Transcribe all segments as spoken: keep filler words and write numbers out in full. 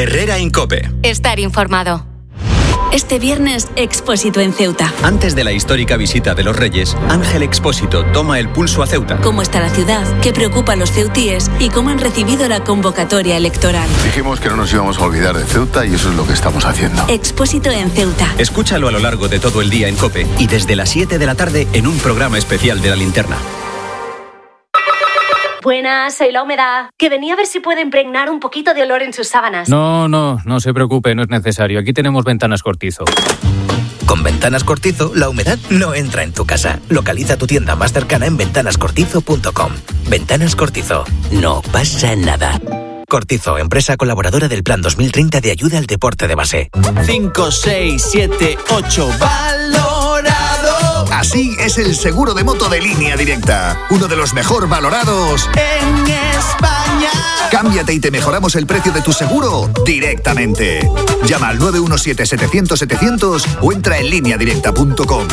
Herrera en COPE. Estar informado. Este viernes, Expósito en Ceuta. Antes de la histórica visita de los Reyes, Ángel Expósito toma el pulso a Ceuta. ¿Cómo está la ciudad? ¿Qué preocupa a los ceutíes? ¿Y cómo han recibido la convocatoria electoral? Dijimos que no nos íbamos a olvidar de Ceuta y eso es lo que estamos haciendo. Expósito en Ceuta. Escúchalo a lo largo de todo el día en COPE y desde las siete de la tarde en un programa especial de La Linterna. Buenas, soy La Humedad. Que venía a ver si puedo impregnar un poquito de olor en sus sábanas. No, no, no se preocupe, no es necesario. Aquí tenemos Ventanas Cortizo. Con Ventanas Cortizo, la humedad no entra en tu casa. Localiza tu tienda más cercana en ventanas cortizo punto com. Ventanas Cortizo. No pasa nada. Cortizo, empresa colaboradora del Plan dos mil treinta de ayuda al deporte de base. cinco, seis, siete, ocho, valorado. Así es el seguro de moto de Línea Directa. Uno de los mejor valorados en España. Cámbiate y te mejoramos el precio de tu seguro directamente. Llama al nueve uno siete, setecientos, setecientos o entra en línea directa punto com.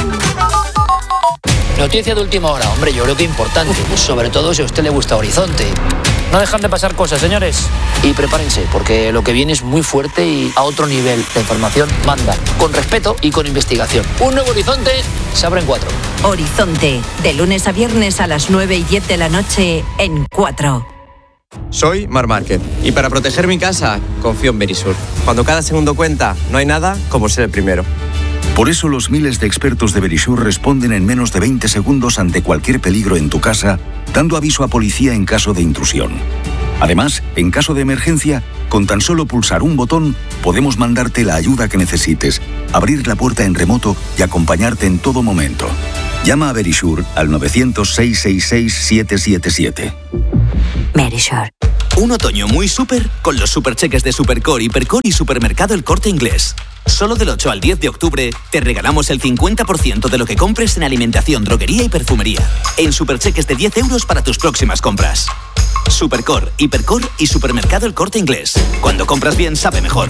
Noticia de última hora, hombre, yo creo que importante, sobre todo si a usted le gusta Horizonte. No dejan de pasar cosas, señores. Y prepárense, porque lo que viene es muy fuerte y a otro nivel. La información manda, con respeto y con investigación. Un nuevo Horizonte se abre en cuatro. Horizonte, de lunes a viernes a las nueve y diez de la noche en cuatro. Soy Mar Márquez y para proteger mi casa confío en Verisur. Cuando cada segundo cuenta, no hay nada como ser el primero. Por eso los miles de expertos de Verisur responden en menos de veinte segundos ante cualquier peligro en tu casa, dando aviso a policía en caso de intrusión. Además, en caso de emergencia, con tan solo pulsar un botón, podemos mandarte la ayuda que necesites, abrir la puerta en remoto y acompañarte en todo momento. Llama a Verisur al nueve cero cero, seis seis seis, siete siete siete. Verisur. Un otoño muy súper con los supercheques de Supercore, Hipercore y Supermercado El Corte Inglés. Solo del ocho al diez de octubre te regalamos el cincuenta por ciento de lo que compres en alimentación, droguería y perfumería. En supercheques de diez euros para tus próximas compras. Supercore, Hipercore y Supermercado El Corte Inglés. Cuando compras bien, sabe mejor.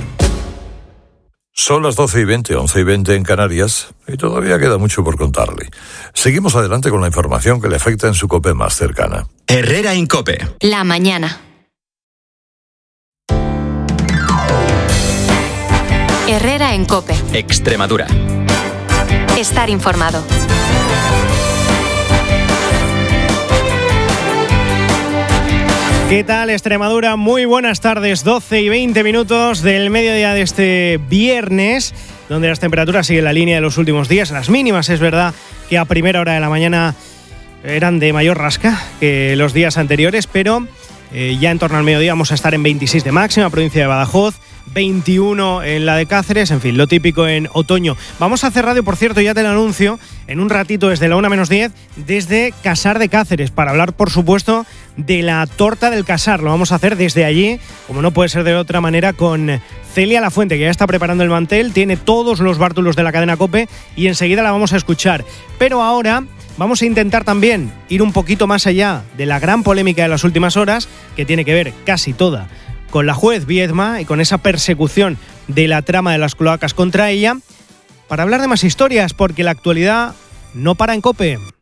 Son las doce y veinte, once y veinte en Canarias, y todavía queda mucho por contarle. Seguimos adelante con la información que le afecta en su COPE más cercana. Herrera en COPE. La mañana. Herrera en COPE. Extremadura. Estar informado. ¿Qué tal, Extremadura? Muy buenas tardes, doce y veinte minutos del mediodía de este viernes, donde las temperaturas siguen la línea de los últimos días. Las mínimas, es verdad que a primera hora de la mañana eran de mayor rasca que los días anteriores, pero eh, ya en torno al mediodía vamos a estar en veintiséis de máxima, provincia de Badajoz, veintiuno en la de Cáceres, en fin, lo típico en otoño. Vamos a hacer radio, por cierto, ya te lo anuncio, en un ratito desde la una menos diez, desde Casar de Cáceres, para hablar, por supuesto, de la torta del Casar. Lo vamos a hacer desde allí, como no puede ser de otra manera, con Celia Lafuente, que ya está preparando el mantel, tiene todos los bártulos de la cadena COPE y enseguida la vamos a escuchar. Pero ahora vamos a intentar también ir un poquito más allá de la gran polémica de las últimas horas, que tiene que ver casi toda con la juez Viedma y con esa persecución de la trama de las cloacas contra ella, para hablar de más historias, porque la actualidad no para en COPE.